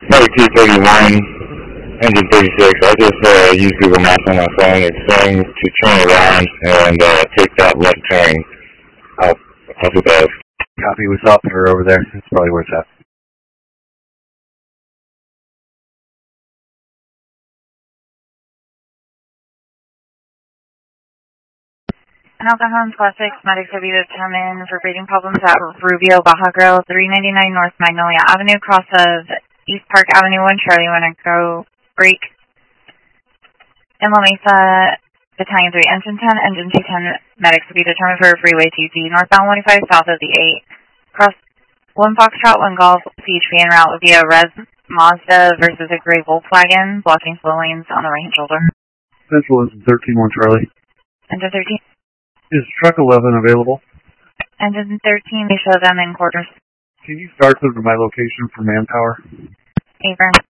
Sorry, 231, engine 36. I just used Google Maps on my phone. It's saying to turn around and take that left turn off of the. Copy, we saw her over there. That's probably where it's at. Alcohol Classics, medics have been determined for breathing problems at Rubio Baja Grill, 399 North Magnolia Avenue, cross of East Park Avenue 1, Charlie Winneco Break. In La Mesa, Battalion 3, Engine 10, Engine 210, medics will be determined for Freeway 2D, northbound 125, south of the 8. Cross 1 Foxtrot, 1 Golf, CHP en route would be a red Mazda versus a gray Volkswagen, blocking flow lanes on the right-hand shoulder. Central is 13-1 Charlie. Engine 13. Is truck 11 available? Engine 13, they show them in quarters. Can you start them to my location for manpower? Affirm.